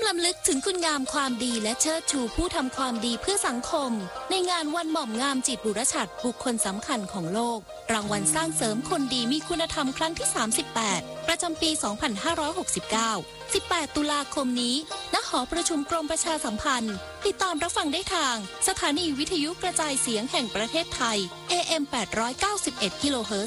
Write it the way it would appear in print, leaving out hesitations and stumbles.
รำลึกถึงคุณงามความดีและเชิดชูผู้ทำความดีเพื่อสังคมในงานวันหม่อมงามจิตบุรฉัตรบุคคลสำคัญของโลกรางวัลสร้างเสริมคนดีมีคุณธรรมครั้งที่ 38 ประจำปี 2569 18 ตุลาคมนี้ณหอประชุมกรมประชาสัมพันธ์ติดตามรับฟังได้ทางสถานีวิทยุกระจายเสียงแห่งประเทศไทย AM 891 กิโลเฮิรตซ์